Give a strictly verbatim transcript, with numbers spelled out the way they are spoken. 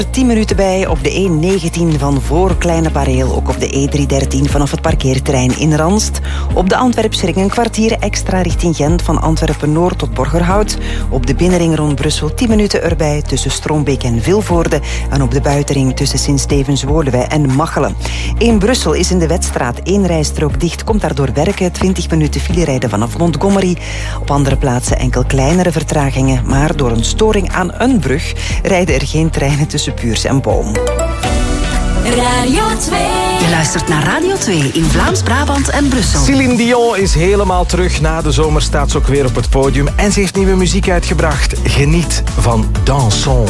tien minuten bij op de E negentien van voor Kleine Bareel. Ook op de E driehonderddertien vanaf het parkeerterrein in Ranst. Op de Antwerpsring een kwartier extra richting Gent van Antwerpen-Noord tot Borgerhout. Op de binnenring rond Brussel tien minuten erbij tussen Stroombeek en Vilvoorde. En op de buitenring tussen Sint-Stevens-Woluwe en Machelen. In Brussel is in de Wetstraat één rijstrook dicht. Komt daardoor werken. twintig minuten file rijden vanaf Montgomery. Op andere plaatsen enkel kleinere vertragingen. Maar door een storing aan een brug rijden er geen treinen tussen Puurs en Boom. Radio twee. Je luistert naar Radio twee in Vlaams-Brabant en Brussel. Céline Dion is helemaal terug. Na de zomer staat ze ook weer op het podium. En ze heeft nieuwe muziek uitgebracht. Geniet van Dansons.